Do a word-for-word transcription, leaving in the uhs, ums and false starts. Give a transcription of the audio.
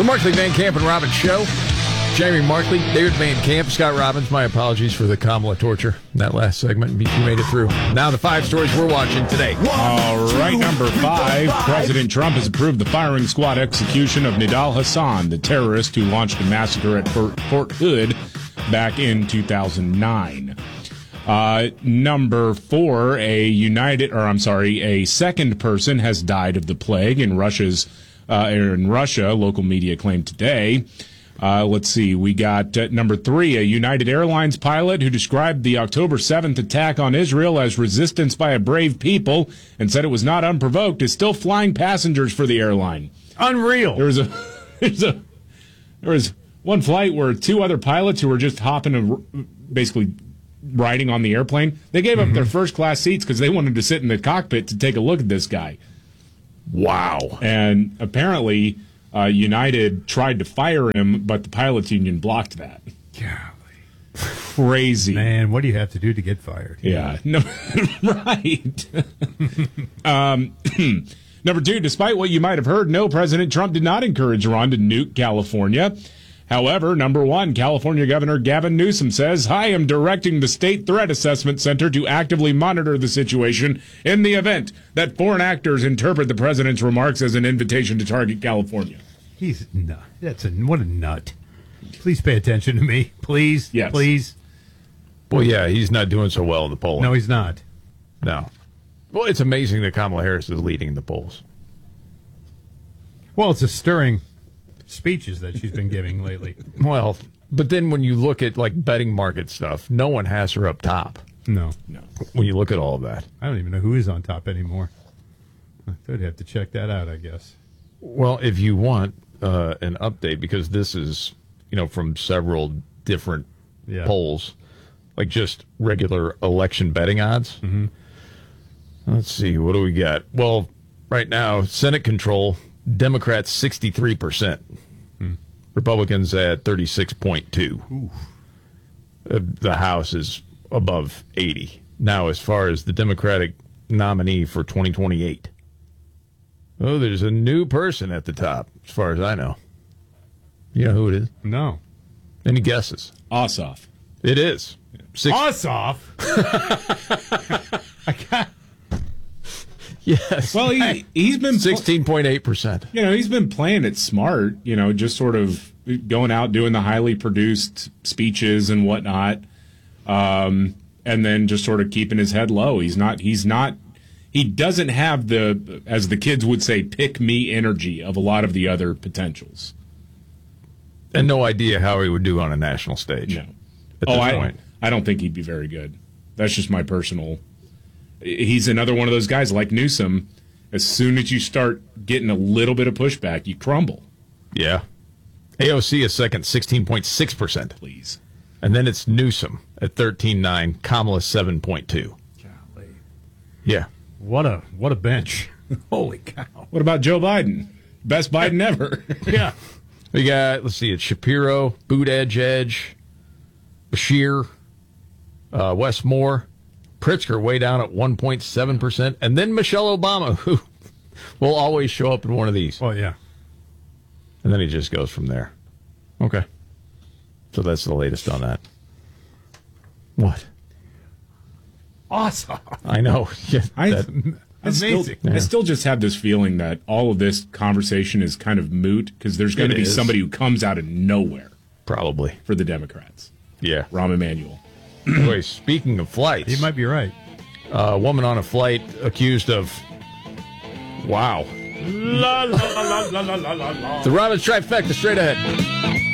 Markley, Van Camp, and Robbins Show. Jamie Markley, David Van Camp, Scott Robbins. My apologies for the Kamala torture in that last segment. You made it through. Now the five stories we're watching today. All right, number five. President Trump has approved the firing squad execution of Nidal Hassan, the terrorist who launched a massacre at Fort Hood back in two thousand nine. Uh, number four, a United, or I'm sorry, a second person has died of the plague in Russia's, uh, in Russia, local media claimed today. Uh, let's see, we got uh, number three, a United Airlines pilot who described the October seventh attack on Israel as resistance by a brave people and said it was not unprovoked, is still flying passengers for the airline. Unreal. There was a, there's a, there was one flight where two other pilots who were just hopping and basically riding on the airplane, they gave up mm-hmm. their first class seats because they wanted to sit in the cockpit to take a look at this guy. Wow. And apparently uh, United tried to fire him, but the pilots union blocked that. Golly. Crazy. Man, what do you have to do to get fired? Yeah. No, right. um, number two, despite what you might have heard, no, President Trump did not encourage Iran to nuke California. However, number one, California Governor Gavin Newsom says, I am directing the State Threat Assessment Center to actively monitor the situation in the event that foreign actors interpret the president's remarks as an invitation to target California. He's nut. That's a, what a nut. Please pay attention to me. Please. Yes. Please. Well, yeah, he's not doing so well in the polling. No, he's not. No. Well, it's amazing that Kamala Harris is leading the polls. Well, it's a stirring speeches that she's been giving lately. Well, but then when you look at like betting market stuff, no one has her up top. No, no. When you look at all of that, I don't even know who is on top anymore. I'd have to check that out, I guess. Well, if you want uh, an update, because this is you know from several different yeah. polls, like just regular election betting odds. Mm-hmm. Let's see, what do we got? Well, right now, Senate control. Democrats sixty-three percent. Hmm. Republicans at thirty-six point two. Uh, the House is above eighty. Now, as far as the Democratic nominee for twenty twenty-eight. Oh, there's a new person at the top, as far as I know. You know who it is? No. Any guesses? Ossoff. It is. Six- Ossoff? I got... Yes. Well, he, he's been sixteen point eight percent. You know, he's been playing it smart, you know, just sort of going out, doing the highly produced speeches and whatnot, um, and then just sort of keeping his head low. He's not, he's not, he doesn't have the, as the kids would say, pick me energy of a lot of the other potentials. And no idea how he would do on a national stage. No. At oh, this I, point. I don't think he'd be very good. That's just my personal. He's another one of those guys like Newsom. As soon as you start getting a little bit of pushback, you crumble. Yeah. A O C is second, sixteen point six percent. Please. And then it's Newsom at thirteen point nine, Kamala seven point two. Golly. Yeah. What a what a bench. Holy cow. What about Joe Biden? Best Biden ever. Yeah. We got, let's see, it's Shapiro, Buttigieg, Edge, Bashir, uh, Wes Moore, Pritzker way down at one point seven percent, and then Michelle Obama, who will always show up in one of these. Oh, yeah. And then he just goes from there. Okay. So that's the latest on that. What? Awesome. I know. Yeah, I, that, I still, amazing. I still just have this feeling that all of this conversation is kind of moot because there's going to be is. somebody who comes out of nowhere probably. for the Democrats. Yeah. Rahm Emanuel. Anyway, speaking of flights. You might be right. A uh, woman on a flight accused of, wow. La, la, la, la, la, la, la, la. The Robbins Trifecta straight ahead.